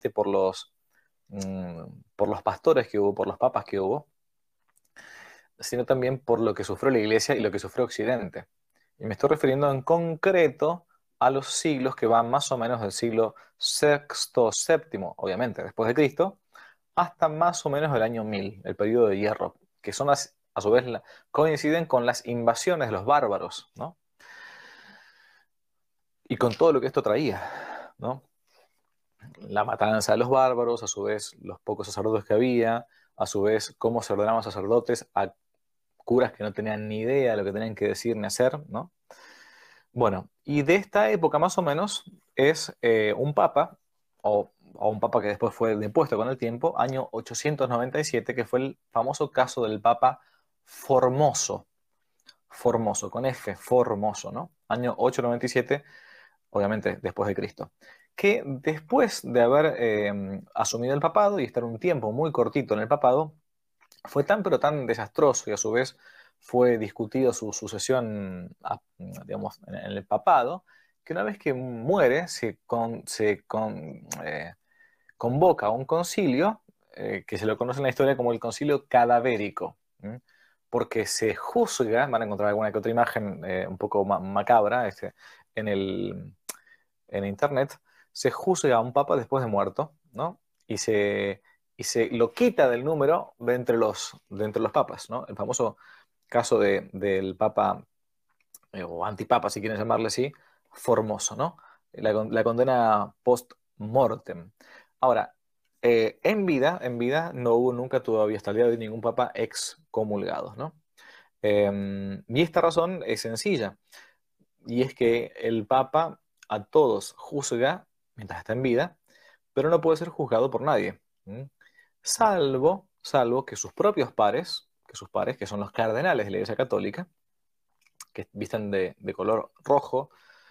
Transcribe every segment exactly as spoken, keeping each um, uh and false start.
por los, mm, por los pastores que hubo, por los papas que hubo, sino también por lo que sufrió la Iglesia y lo que sufrió Occidente. Y me estoy refiriendo en concreto a los siglos que van más o menos del siglo sexto, séptimo, obviamente, después de Cristo, hasta más o menos el año mil, el periodo de Hierro, que son las, a su vez la- coinciden con las invasiones de los bárbaros, ¿no? Y con todo lo que esto traía, ¿no? La matanza de los bárbaros, a su vez los pocos sacerdotes que había, a su vez cómo se ordenaban sacerdotes a curas que no tenían ni idea de lo que tenían que decir ni hacer, ¿no? Bueno, y de esta época más o menos es eh, un papa, o, o un papa que después fue depuesto con el tiempo, año ochocientos noventa y siete, que fue el famoso caso del papa Formoso, Formoso, con F, Formoso, ¿no? Año ochocientos noventa y siete, obviamente después de Cristo, que después de haber eh, asumido el papado y estar un tiempo muy cortito en el papado, fue tan pero tan desastroso y a su vez fue discutido su sucesión, a- digamos, en en el papado, que una vez que muere se, con- se con- eh, convoca a un concilio eh, que se lo conoce en la historia como el concilio cadavérico, ¿m? Porque se juzga, van a encontrar alguna que otra imagen eh, un poco ma- macabra este, en el, en internet, se juzga a un papa después de muerto, ¿no? Y se, y se lo quita del número de entre los, de entre los papas, ¿no? El famoso caso de- del papa, eh, o antipapa, si quieren llamarle así, Formoso, ¿no? La, con- la condena post-mortem. Ahora, eh, en vida, en vida no hubo nunca todavía hasta el día de hoy ningún papa excomulgado, ¿no? Eh, y esta razón es sencilla y es que el Papa a todos juzga mientras está en vida, pero no puede ser juzgado por nadie. ¿M? Salvo, salvo que sus propios pares, que sus pares, que son los cardenales de la Iglesia Católica, que visten de, de color rojo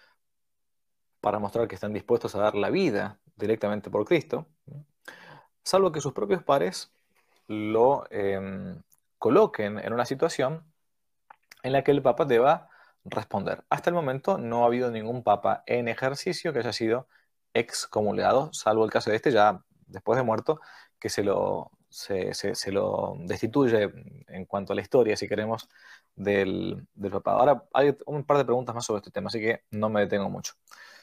para mostrar que están dispuestos a dar la vida directamente por Cristo, ¿m? Salvo que sus propios pares lo eh, coloquen en una situación en la que el Papa deba responder. Hasta el momento no ha habido ningún Papa en ejercicio que haya sido excomulgado, salvo el caso de este, ya después de muerto, que se lo, se, se- se lo destituye en cuanto a la historia, si queremos, del, del Papa. Ahora hay un par de preguntas más sobre este tema, así que no me detengo mucho.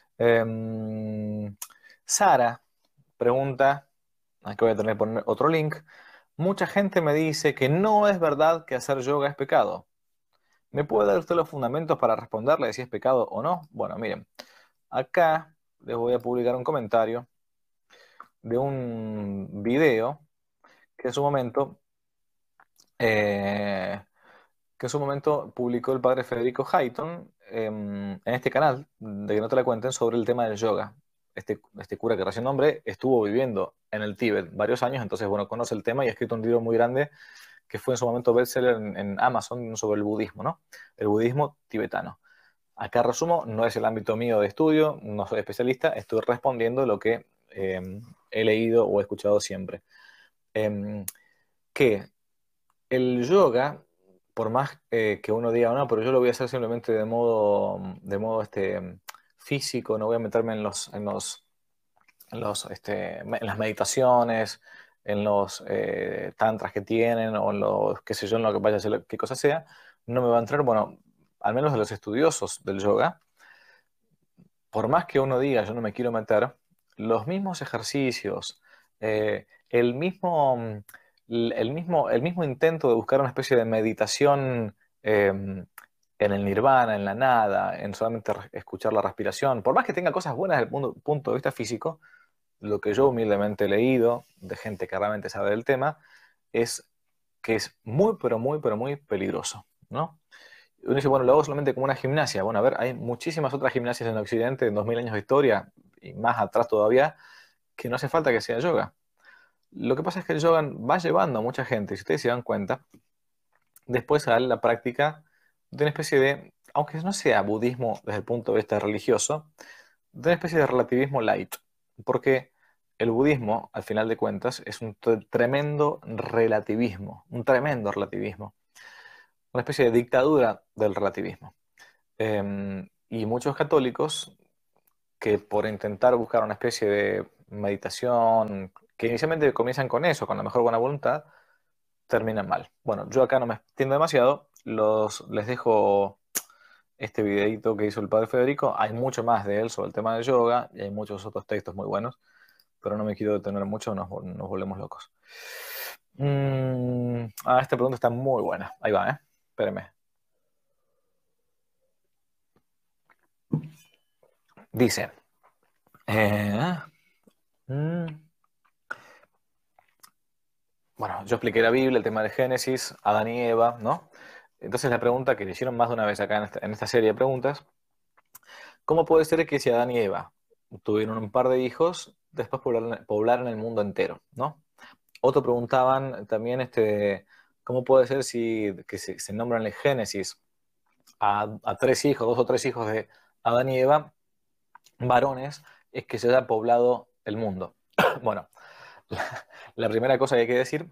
Em, Sara pregunta, aquí voy a tener que poner otro link. Mucha gente me dice que no es verdad que hacer yoga es pecado. ¿Me puede dar usted los fundamentos para responderle de si es pecado o no? Bueno, miren, acá les voy a publicar un comentario de un video que en su momento, eh, que en su momento publicó el padre Federico Hayton em, en este canal, de que no te la cuenten, sobre el tema del yoga. Este, este cura que recién nombré estuvo viviendo en el Tíbet varios años, entonces, bueno, conoce el tema y ha escrito un libro muy grande que fue en su momento bestseller en, en Amazon sobre el budismo, ¿no? El budismo tibetano. Acá resumo, no es el ámbito mío de estudio, no soy especialista, estoy respondiendo lo que eh, he leído o he escuchado siempre. Eh, que el yoga, por más eh, que uno diga, no, pero yo lo voy a hacer simplemente de modo, de modo este, físico, no voy a meterme en los, en los, en los, este, en las meditaciones, en los eh, tantras que tienen, o en los, qué sé yo, en lo que vaya a ser, qué cosa sea, no me va a entrar, bueno, al menos de los estudiosos del yoga, por más que uno diga yo no me quiero meter, los mismos ejercicios, eh, el mismo, mm, el mismo, el mismo intento de buscar una especie de meditación eh, en el nirvana, en la nada, en solamente re- escuchar la respiración, por más que tenga cosas buenas desde el punto, punto de vista físico, lo que yo humildemente he leído de gente que realmente sabe del tema es que es muy, pero muy, pero muy peligroso, ¿no? Uno dice, bueno, lo hago solamente como una gimnasia. Bueno, a ver, hay muchísimas otras gimnasias en Occidente, en dos mil años de historia, y más atrás todavía, que no hace falta que sea yoga. Lo que pasa es que el yoga va llevando a mucha gente, si ustedes se dan cuenta, después a la práctica de una especie de, aunque no sea budismo desde el punto de vista religioso, de una especie de relativismo light. Porque el budismo, al final de cuentas, es un tre- tremendo relativismo, un tremendo relativismo, una especie de dictadura del relativismo. Eh, y muchos católicos que por intentar buscar una especie de meditación, que inicialmente comienzan con eso, con la mejor buena voluntad, terminan mal. Bueno, yo acá no me extiendo demasiado, los, les dejo este videito que hizo el padre Federico. Hay mucho más de él sobre el tema del yoga y hay muchos otros textos muy buenos, pero no me quiero detener mucho, nos, nos volvemos locos. Mm, ah, esta pregunta está muy buena. Ahí va, ¿eh? Espérenme. Dice, eh, mm, bueno, yo expliqué la Biblia, el tema de Génesis, Adán y Eva, ¿no? Entonces la pregunta que le hicieron más de una vez acá en esta, en esta serie de preguntas, ¿cómo puede ser que si Adán y Eva tuvieron un par de hijos, después poblaron, poblaron el mundo entero, ¿no? Otro preguntaban también, este, ¿cómo puede ser si que se, se nombran en Génesis a, a tres hijos, dos o tres hijos de Adán y Eva, varones, es que se haya poblado el mundo? Bueno, la, la primera cosa que hay que decir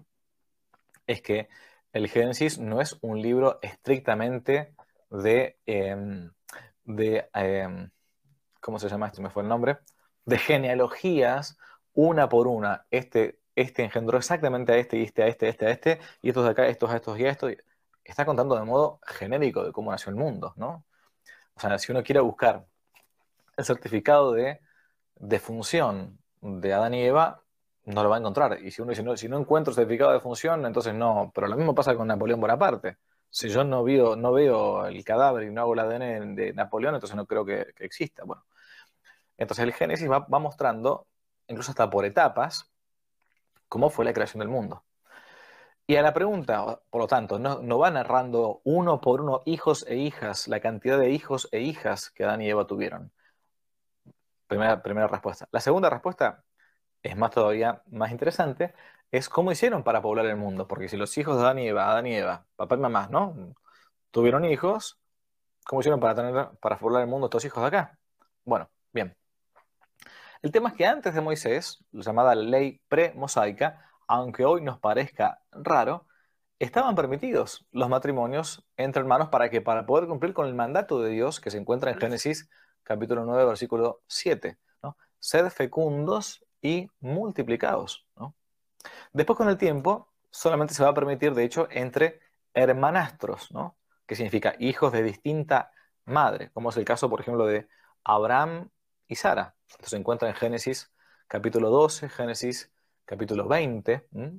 es que el Génesis no es un libro estrictamente de, eh, de eh, ¿cómo se llama esto? Me fue el nombre, de genealogías, una por una. Este, este engendró exactamente a este, y este, a este, a este, a este, y estos de acá, estos, a estos y a estos. Está contando de modo genérico de cómo nació el mundo, ¿no? O sea, si uno quiere buscar el certificado de defunción de Adán y Eva, no lo va a encontrar. Y si uno dice, no, si no encuentro certificado de defunción, entonces no. Pero lo mismo pasa con Napoleón Bonaparte. Si yo no veo, no veo el cadáver y no hago el A D N de Napoleón, entonces no creo que, que exista. Bueno, entonces el Génesis va, va mostrando, incluso hasta por etapas, cómo fue la creación del mundo. Y a la pregunta, por lo tanto, no, no va narrando uno por uno hijos e hijas, la cantidad de hijos e hijas que Adán y Eva tuvieron. Primera, primera respuesta. La segunda respuesta es más todavía más interesante, es cómo hicieron para poblar el mundo. Porque si los hijos de Adán y Eva, Adán y Eva, papá y mamá, ¿no? Tuvieron hijos, ¿cómo hicieron para, tener, para poblar el mundo estos hijos de acá? Bueno, bien. El tema es que antes de Moisés, la llamada ley pre-mosaica, aunque hoy nos parezca raro, estaban permitidos los matrimonios entre hermanos para que para poder cumplir con el mandato de Dios que se encuentra en Génesis capítulo nueve, versículo siete, ¿no? Sed fecundos y multiplicados, ¿no? Después con el tiempo solamente se va a permitir, de hecho, entre hermanastros, ¿no? Que significa hijos de distinta madre, como es el caso, por ejemplo, de Abraham y Sara. Esto se encuentra en Génesis capítulo doce, Génesis capítulo veinte, ¿m?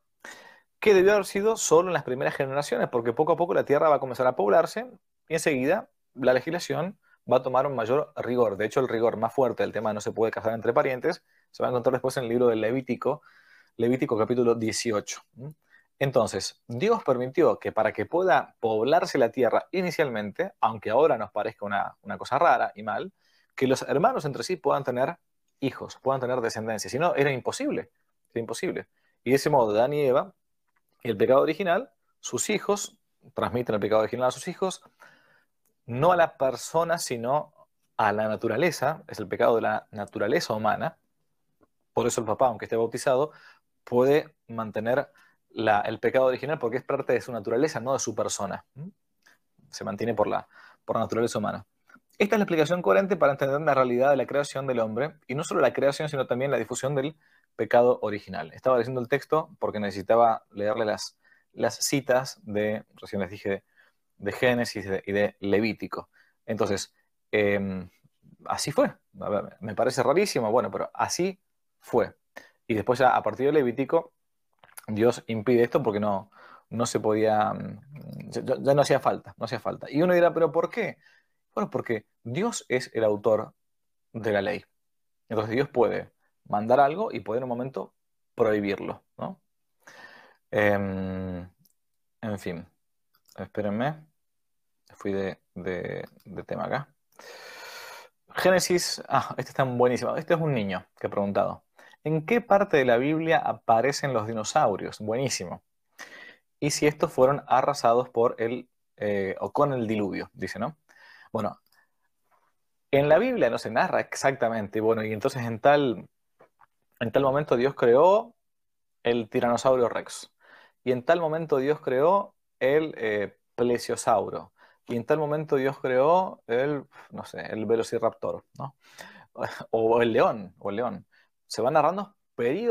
Que debió haber sido solo en las primeras generaciones, porque poco a poco la tierra va a comenzar a poblarse y enseguida la legislación va a tomar un mayor rigor. De hecho, el rigor más fuerte del tema de no se puede casar entre parientes se va a encontrar después en el libro del Levítico, Levítico capítulo dieciocho. ¿m? Entonces, Dios permitió que para que pueda poblarse la tierra inicialmente, aunque ahora nos parezca una, una cosa rara y mal, que los hermanos entre sí puedan tener hijos, puedan tener descendencia. Si no, era imposible. Era imposible. Y de ese modo, Adán y Eva, y el pecado original, sus hijos transmiten el pecado original a sus hijos, no a la persona, sino a la naturaleza. Es el pecado de la naturaleza humana. Por eso el papá, aunque esté bautizado, puede mantener la, el pecado original porque es parte de su naturaleza, no de su persona. ¿Mm? Se mantiene por la, por la naturaleza humana. Esta es la explicación coherente para entender la realidad de la creación del hombre, y no solo la creación, sino también la difusión del pecado original. Estaba leyendo el texto porque necesitaba leerle las, las citas de, recién les dije, de Génesis y de Levítico. Entonces, eh, así fue. A ver, me parece rarísimo, bueno, pero así fue. Y después ya a partir de Levítico, Dios impide esto porque no, no se podía, ya, ya no hacía falta, no hacía falta. Y uno dirá, ¿pero por qué? Bueno, porque Dios es el autor de la ley. Entonces Dios puede mandar algo y puede en un momento prohibirlo, ¿no? Eh, en fin, espérenme, fui de, de, de tema acá. Génesis, ah, este está buenísimo. Este es un niño que ha preguntado. ¿En qué parte de la Biblia aparecen los dinosaurios? Buenísimo. Y si estos fueron arrasados por el, eh, o con el diluvio, dice, ¿no? Bueno, en la Biblia no se narra exactamente, bueno, y entonces en tal, en tal momento Dios creó el tiranosaurio Rex, y en tal momento Dios creó el eh, plesiosauro, y en tal momento Dios creó el, no sé, el velociraptor, ¿no? O el león, o el león. se van narrando periodos